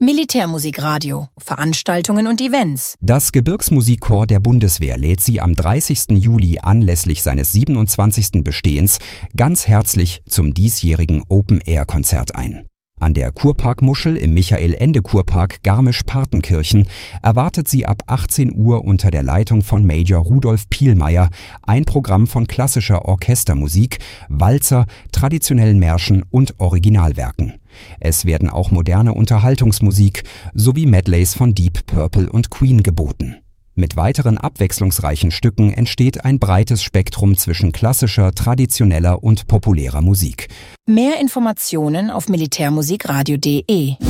Militärmusikradio, Veranstaltungen und Events. Das Gebirgsmusikkorps der Bundeswehr lädt Sie am 30. Juli anlässlich seines 27. Bestehens ganz herzlich zum diesjährigen Open-Air-Konzert ein. An der Kurparkmuschel im Michael-Ende-Kurpark Garmisch-Partenkirchen erwartet Sie ab 18 Uhr unter der Leitung von Major Rudolf Pielmeier ein Programm von klassischer Orchestermusik, Walzer, traditionellen Märschen und Originalwerken. Es werden auch moderne Unterhaltungsmusik sowie Medleys von Deep Purple und Queen geboten. Mit weiteren abwechslungsreichen Stücken entsteht ein breites Spektrum zwischen klassischer, traditioneller und populärer Musik. Mehr Informationen auf militärmusikradio.de